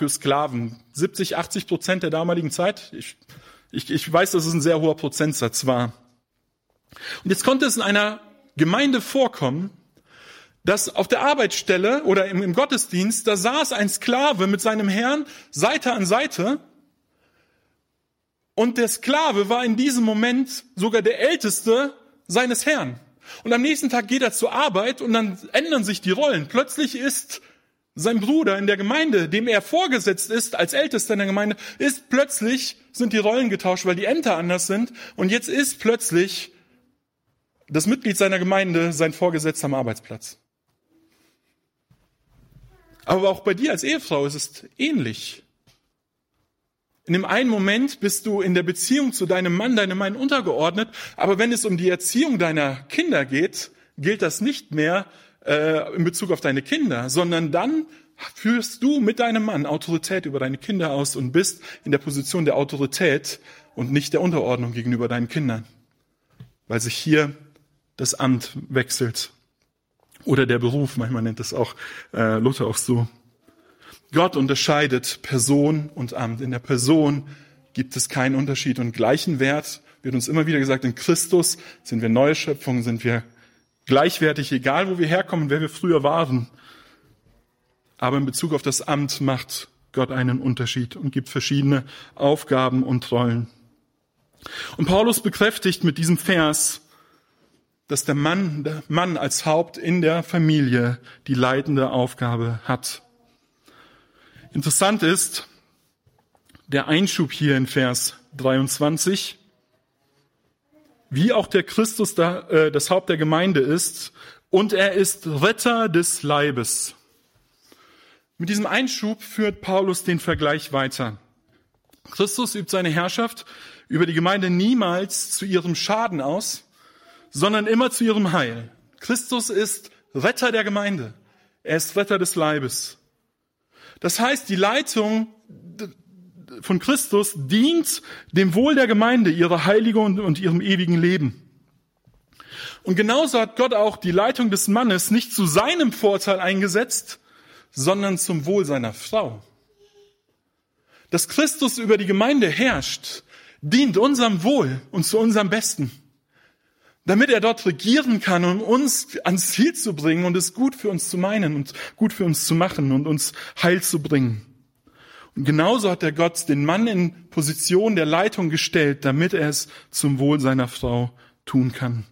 für Sklaven. 70-80% der damaligen Zeit. Ich weiß, dass es ein sehr hoher Prozentsatz war. Und jetzt konnte es in einer Gemeinde vorkommen, dass auf der Arbeitsstelle oder im Gottesdienst, da saß ein Sklave mit seinem Herrn Seite an Seite. Und der Sklave war in diesem Moment sogar der Älteste seines Herrn. Und am nächsten Tag geht er zur Arbeit und dann ändern sich die Rollen. Plötzlich ist sein Bruder in der Gemeinde, dem er vorgesetzt ist, als Ältester in der Gemeinde, sind die Rollen getauscht, weil die Ämter anders sind. Und jetzt ist plötzlich das Mitglied seiner Gemeinde sein Vorgesetzter am Arbeitsplatz. Aber auch bei dir als Ehefrau ist es ähnlich. In dem einen Moment bist du in der Beziehung zu deinem Mann untergeordnet, aber wenn es um die Erziehung deiner Kinder geht, gilt das nicht mehr in Bezug auf deine Kinder, sondern dann führst du mit deinem Mann Autorität über deine Kinder aus und bist in der Position der Autorität und nicht der Unterordnung gegenüber deinen Kindern, weil sich hier das Amt wechselt. Oder der Beruf, manchmal nennt es auch Luther auch so. Gott unterscheidet Person und Amt. In der Person gibt es keinen Unterschied und gleichen Wert. Wird uns immer wieder gesagt, in Christus sind wir neue Schöpfungen, sind wir gleichwertig, egal wo wir herkommen, wer wir früher waren. Aber in Bezug auf das Amt macht Gott einen Unterschied und gibt verschiedene Aufgaben und Rollen. Und Paulus bekräftigt mit diesem Vers, dass der Mann als Haupt in der Familie die leitende Aufgabe hat. Interessant ist der Einschub hier in Vers 23, wie auch der Christus das Haupt der Gemeinde ist und er ist Retter des Leibes. Mit diesem Einschub führt Paulus den Vergleich weiter. Christus übt seine Herrschaft über die Gemeinde niemals zu ihrem Schaden aus, sondern immer zu ihrem Heil. Christus ist Retter der Gemeinde. Er ist Retter des Leibes. Das heißt, die Leitung von Christus dient dem Wohl der Gemeinde, ihrer Heiligung und ihrem ewigen Leben. Und genauso hat Gott auch die Leitung des Mannes nicht zu seinem Vorteil eingesetzt, sondern zum Wohl seiner Frau. Dass Christus über die Gemeinde herrscht, dient unserem Wohl und zu unserem Besten. Damit er dort regieren kann, um uns ans Ziel zu bringen und es gut für uns zu meinen und gut für uns zu machen und uns Heil zu bringen. Und genauso hat der Gott den Mann in Position der Leitung gestellt, damit er es zum Wohl seiner Frau tun kann.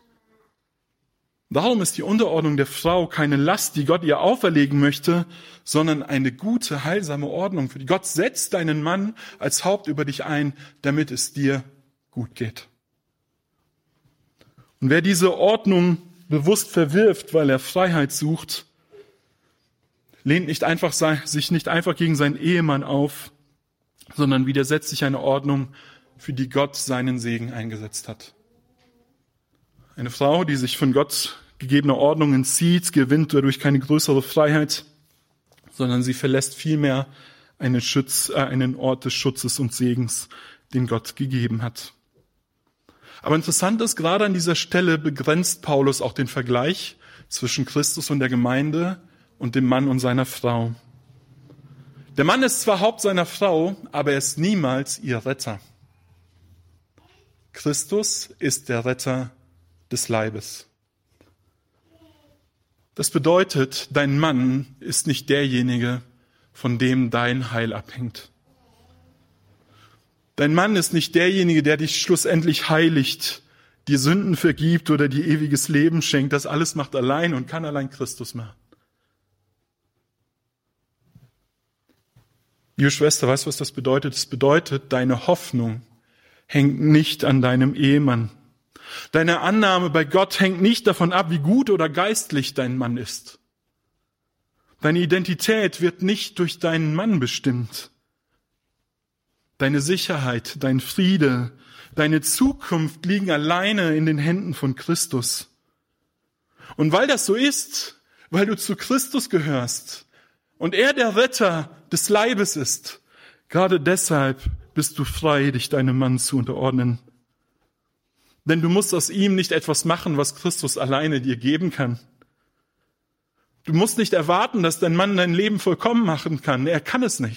Darum ist die Unterordnung der Frau keine Last, die Gott ihr auferlegen möchte, sondern eine gute, heilsame Ordnung. Für die Gott setzt deinen Mann als Haupt über dich ein, damit es dir gut geht. Und wer diese Ordnung bewusst verwirft, weil er Freiheit sucht, lehnt sich nicht einfach gegen seinen Ehemann auf, sondern widersetzt sich einer Ordnung, für die Gott seinen Segen eingesetzt hat. Eine Frau, die sich von Gott gegebener Ordnung entzieht, gewinnt dadurch keine größere Freiheit, sondern sie verlässt vielmehr einen Ort des Schutzes und Segens, den Gott gegeben hat. Aber interessant ist, gerade an dieser Stelle begrenzt Paulus auch den Vergleich zwischen Christus und der Gemeinde und dem Mann und seiner Frau. Der Mann ist zwar Haupt seiner Frau, aber er ist niemals ihr Retter. Christus ist der Retter des Leibes. Das bedeutet, dein Mann ist nicht derjenige, von dem dein Heil abhängt. Dein Mann ist nicht derjenige, der dich schlussendlich heiligt, dir Sünden vergibt oder dir ewiges Leben schenkt. Das alles macht allein und kann allein Christus machen. Liebe Schwester, weißt du, was das bedeutet? Es bedeutet, deine Hoffnung hängt nicht an deinem Ehemann. Deine Annahme bei Gott hängt nicht davon ab, wie gut oder geistlich dein Mann ist. Deine Identität wird nicht durch deinen Mann bestimmt. Deine Sicherheit, dein Friede, deine Zukunft liegen alleine in den Händen von Christus. Und weil das so ist, weil du zu Christus gehörst und er der Retter des Leibes ist, gerade deshalb bist du frei, dich deinem Mann zu unterordnen. Denn du musst aus ihm nicht etwas machen, was Christus alleine dir geben kann. Du musst nicht erwarten, dass dein Mann dein Leben vollkommen machen kann. Er kann es nicht.